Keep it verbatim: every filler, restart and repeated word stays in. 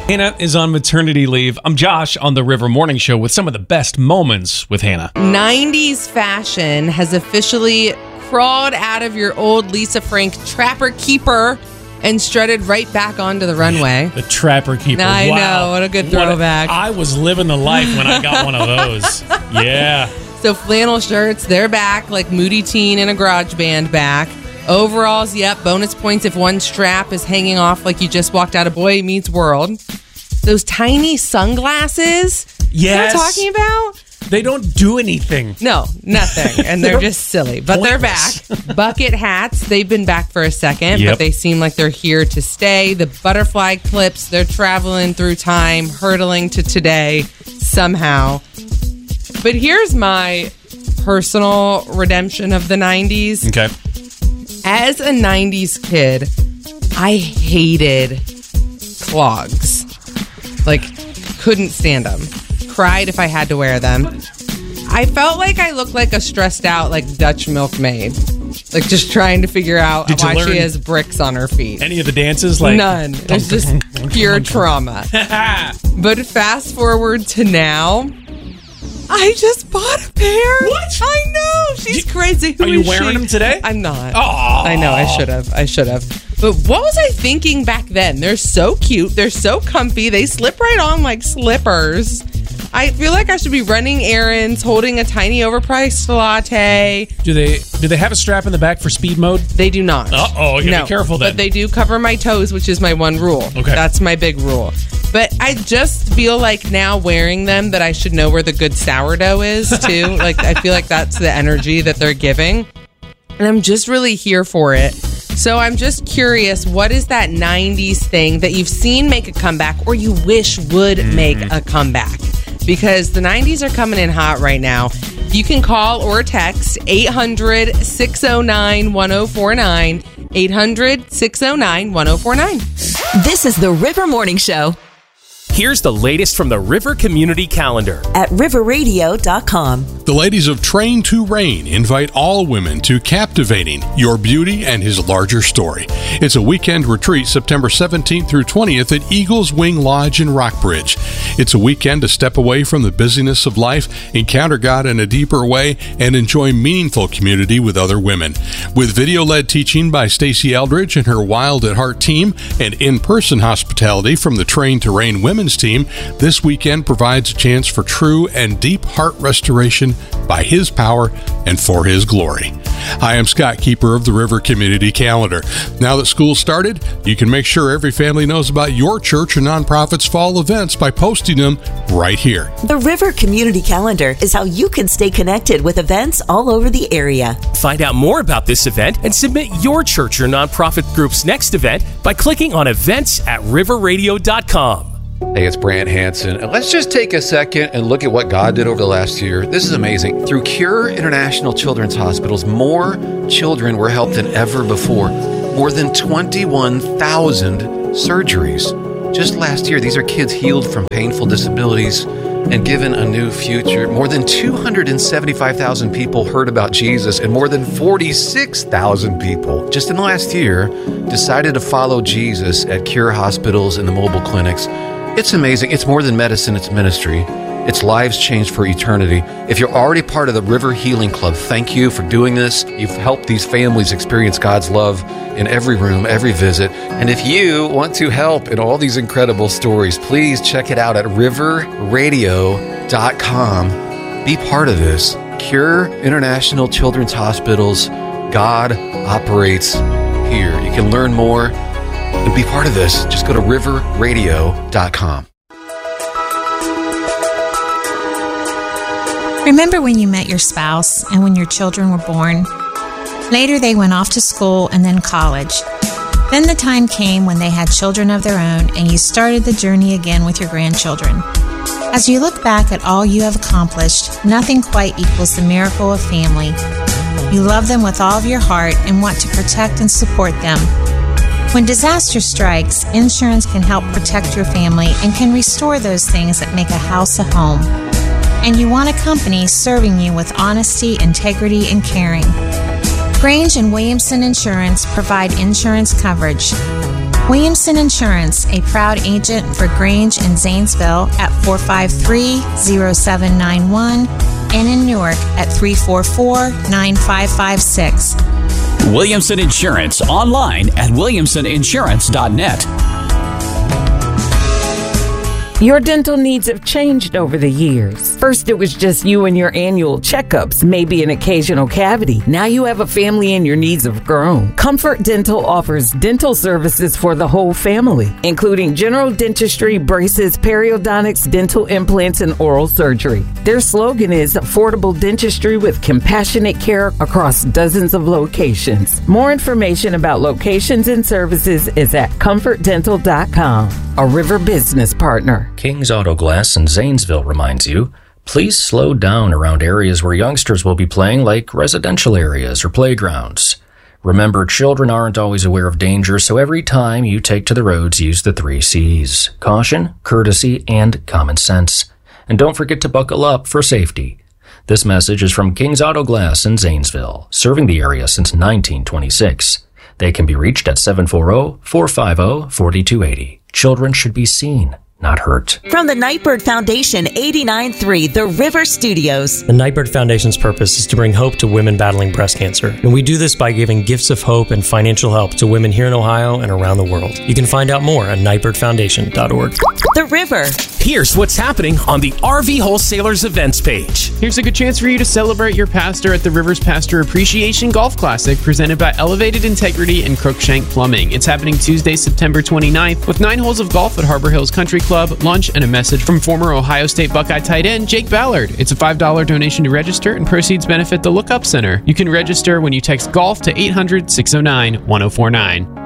Hannah is on maternity leave. I'm Josh on the River Morning Show with some of the best moments with Hannah. nineties fashion has officially crawled out of your old Lisa Frank Trapper Keeper and strutted right back onto the runway. The Trapper Keeper. I wow. know. What a good throwback. What a, I was living the life when I got one of those. Yeah. So flannel shirts, they're back, like Moody Teen in a garage band back. Overalls, yep. Bonus points if one strap is hanging off like you just walked out of Boy Meets World. Those tiny sunglasses. Yes. You know what I'm talking about? They don't do anything. No, nothing. And they're just silly. But pointless. They're back. Bucket hats, they've been back for a second, Yep. but they seem like they're here to stay. The butterfly clips, they're traveling through time, hurtling to today somehow. But here's my personal redemption of the nineties. Okay. As a nineties kid, I hated clogs. Like, couldn't stand them. Cried if I had to wear them. I felt like I looked like a stressed out, like, Dutch milkmaid. Like, just trying to figure out Did you why learn she has bricks on her feet. Any of the dances? Like None. It's just pure trauma. But fast forward to now, I just bought a pair. What? I know. She's You- crazy. Who Are you is wearing she? them today? I'm not. Aw. I know. I should have. I should have. But what was I thinking back then? They're so cute. They're so comfy. They slip right on like slippers. I feel like I should be running errands, holding a tiny overpriced latte. Do they do they have a strap in the back for speed mode? They do not. Uh-oh, you gotta no, be careful then. But they do cover my toes, which is my one rule. Okay. That's my big rule. But I just feel like now wearing them that I should know where the good sourdough is, too. Like, I feel like that's the energy that they're giving. And I'm just really here for it. So I'm just curious, what is that nineties thing that you've seen make a comeback or you wish would make a comeback? Because the nineties are coming in hot right now. You can call or text eight hundred, six oh nine, one oh four nine, eight hundred, six oh nine, one oh four nine. This is the River Morning Show Here's the latest from the River Community Calendar. at river radio dot com. The ladies of Train to Reign invite all women to Captivating Your Beauty and His Larger Story. It's a weekend retreat September seventeenth through twentieth at Eagles Wing Lodge in Rockbridge. It's a weekend to step away from the busyness of life, encounter God in a deeper way, and enjoy meaningful community with other women. With video-led teaching by Stacey Eldridge and her Wild at Heart team and in-person hospitality from the Train to Reign women's team, this weekend provides a chance for true and deep heart restoration by His power and for His glory. Hi, I'm Scott, keeper of the River Community Calendar. Now that school started, you can make sure every family knows about your church or nonprofit's fall events by posting them right here. The River Community Calendar is how you can stay connected with events all over the area. Find out more about this event and submit your church or nonprofit group's next event by clicking on events at river radio dot com. Hey, it's Brant Hansen. And let's just take a second and look at what God did over the last year. This is amazing. Through Cure International Children's Hospitals, more children were helped than ever before. More than twenty-one thousand surgeries. Just last year, these are kids healed from painful disabilities and given a new future. More than two hundred seventy-five thousand people heard about Jesus, and more than forty-six thousand people just in the last year decided to follow Jesus at Cure hospitals and the mobile clinics. It's amazing. It's more than medicine, it's ministry. It's lives changed for eternity. If you're already part of the River Healing Club, thank you for doing this. You've helped these families experience God's love in every room, every visit. And if you want to help in all these incredible stories, please check it out at river radio dot com. Be part of this. Cure International Children's Hospitals. God operates here. You can learn more and be part of this. Just go to river radio dot com. Remember when you met your spouse and when your children were born? Later, they went off to school and then college. Then the time came when they had children of their own and you started the journey again with your grandchildren. As you look back at all you have accomplished, nothing quite equals the miracle of family. You love them with all of your heart and want to protect and support them. When disaster strikes, insurance can help protect your family and can restore those things that make a house a home. And you want a company serving you with honesty, integrity, and caring. Grange and Williamson Insurance provide insurance coverage. Williamson Insurance, a proud agent for Grange and Zanesville at four five three, zero seven nine one and in Newark at three four four, nine five five six. Williamson Insurance, online at williamson insurance dot net. Your dental needs have changed over the years. First, it was just you and your annual checkups, maybe an occasional cavity. Now you have a family and your needs have grown. Comfort Dental offers dental services for the whole family, including general dentistry, braces, periodontics, dental implants, and oral surgery. Their slogan is affordable dentistry with compassionate care across dozens of locations. More information about locations and services is at comfort dental dot com, a River business partner. King's Auto Glass in Zanesville reminds you, please slow down around areas where youngsters will be playing, like residential areas or playgrounds. Remember, children aren't always aware of danger, so every time you take to the roads, use the three C's: caution, courtesy, and common sense. And don't forget to buckle up for safety. This message is from King's Auto Glass in Zanesville, serving the area since nineteen twenty-six. They can be reached at seven four zero, four five zero, four two eight zero. Children should be seen, not hurt. From the Nightbird Foundation, eighty-nine point three, The River Studios. The Nightbird Foundation's purpose is to bring hope to women battling breast cancer. And we do this by giving gifts of hope and financial help to women here in Ohio and around the world. You can find out more at nightbird foundation dot org. The River. Here's what's happening on the R V Wholesalers events page. Here's a good chance for you to celebrate your pastor at the Rivers Pastor Appreciation Golf Classic, presented by Elevated Integrity and Crookshank Plumbing. It's happening Tuesday, September twenty-ninth, with nine holes of golf at Harbor Hills Country Club, lunch, and a message from former Ohio State Buckeye tight end Jake Ballard. It's a five dollars donation to register, and proceeds benefit the Look Up Center. You can register when you text GOLF to eight hundred, six oh nine, one oh four nine.